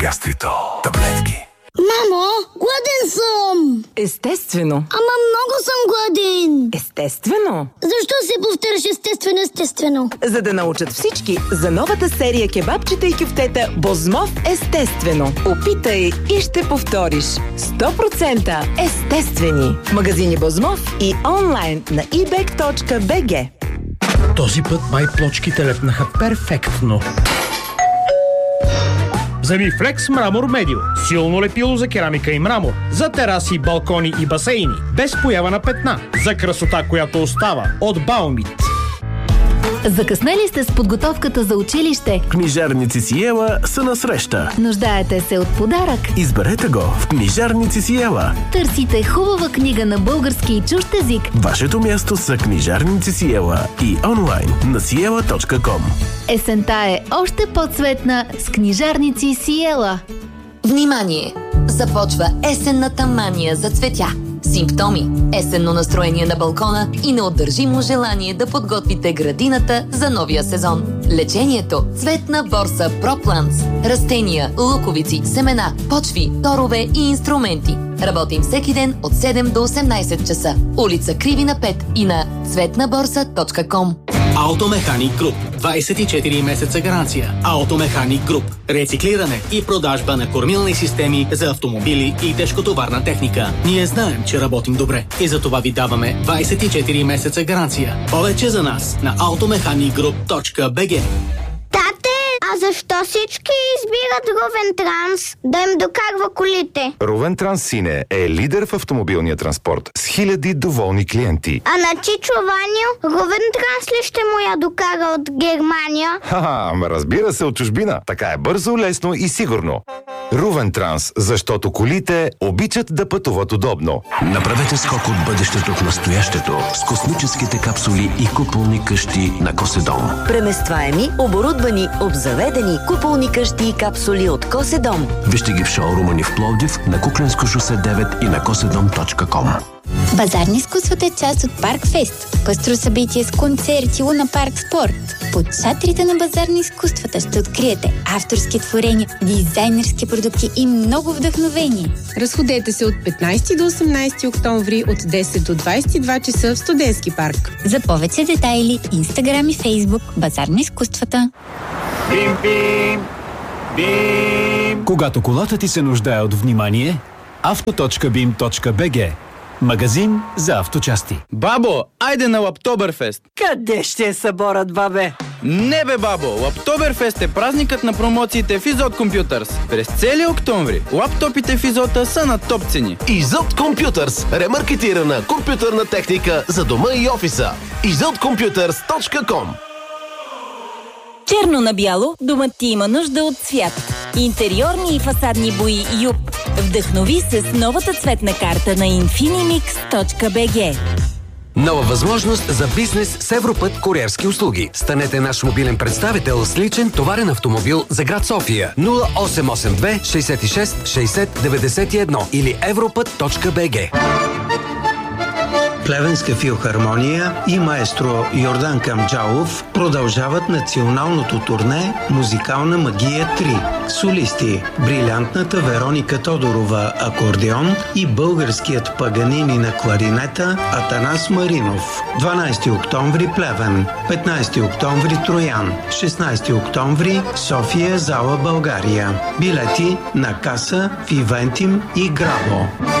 Гастритол. Таблетки. Мамо, гладен съм! Естествено. Ама много съм гладен! Естествено. Защо се повтаряш естествено? За да научат всички за новата серия кебабчета и кюфтета Бозмов естествено. Опитай и ще повториш. 100% естествени. В магазини Бозмов и онлайн на ebek.bg. Този път май плочките лепнаха перфектно. Замифлекс Мрамор Медио. Силно лепило за керамика и мрамор. За тераси, балкони и басейни. Без поява на петна. За красота, която остава. От Баумит. Закъснели сте с подготовката за училище? Книжарници Сиела са на среща. Нуждаете се от подарък? Изберете го в Книжарници Сиела. Търсите хубава книга на български и чужд език? Вашето място са Книжарници Сиела и онлайн на siela.com. Есента е още по-цветна с Книжарници Сиела. Внимание! Започва есенната мания за цветя. Симптоми: есенно настроение на балкона и неотдържимо желание да подготвите градината за новия сезон. Лечението: цветна борса Пропланс. Растения, луковици, семена, почви, торове и инструменти. Работим всеки ден от 7 до 18 часа. Улица Кривина 5 и на цветнаборса.com. Автомеханик Груп. 24 месеца гаранция. Автомеханик Груп. Рециклиране и продажба на кормилни системи за автомобили и тежкотоварна техника. Ние знаем, че работим добре и за това ви даваме 24 месеца гаранция. Повече за нас на automechanicgroup.bg. А защо всички избират Рувен Транс да им докарва колите? Рувен Транс Сине е лидер в автомобилния транспорт с хиляди доволни клиенти. А на Чичо Ваню Рувен Транс ли ще му я докара от Германия? Ама разбира се, от чужбина. Така е бързо, лесно и сигурно. Рувен Транс, защото колите обичат да пътуват удобно. Направете скок от бъдещето в настоящето с космическите капсули и куполни къщи на Коседом. Преместваеми, оборудвани, обзаведени куполни къщи и капсули от Коседом. Вижте ги в шоурума ни в Пловдив, на Кукленско шосе 9 и на kosedom.com. Базар на изкуството е част от Парк Фест. Пъстро събитие с концерти, Луна Парк Спорт. Под шатрите на Базар на изкуствата ще откриете авторски творения, дизайнерски продукти и много вдъхновение. Разходете се от 15 до 18 октомври от 10 до 22 часа в Студентски парк. За повече детайли, Инстаграм и Фейсбук Базар на изкуствата. Бим, бим, бим. Когато колата ти се нуждае от внимание, auto.bim.bg. Магазин за авточасти. Бабо, айде на Лаптоберфест! Къде ще е съборът, бабе? Не бе, бабо! Лаптоберфест е празникът на промоциите в Изот Компютърс. През целия октомври лаптопите в Изота са на топ цени. Изот Компютърс. Ремаркетирана компютърна техника за дома и офиса. izotcomputers.com. Черно на бяло, домът ти има нужда от цвят. Интериорни и фасадни бои ЮП. Вдъхнови се с новата цветна карта на infinimix.bg. Нова възможност за бизнес с Европът куриерски услуги. Станете наш мобилен представител с личен товарен автомобил за град София. 0882 66 60 91 или европът.bg. Плевенска филхармония и маестро Йордан Камджалов продължават националното турне «Музикална магия 3». Солисти – брилянтната Вероника Тодорова акордеон и българският Паганини на кларинета Атанас Маринов. 12 октомври Плевен, 15 октомври Троян, 16 октомври София, зала България. Билети на каса в Ивентим и Грабо.